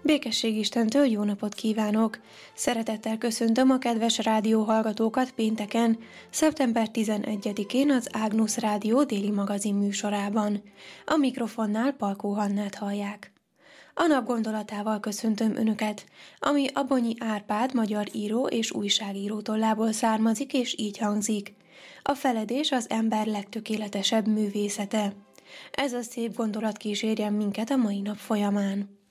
Békesség Istentől jó napot kívánok! Szeretettel köszöntöm a kedves rádióhallgatókat pénteken, szeptember 11-én az Ágnusz Rádió déli magazin műsorában. A mikrofonnál Palkó Hannát hallják. A nap gondolatával köszöntöm Önöket, ami Abonyi Árpád magyar író és újságíró tollából származik, és így hangzik. A feledés az ember legtökéletesebb művészete. Ez a szép gondolat kísérjen minket a mai nap folyamán.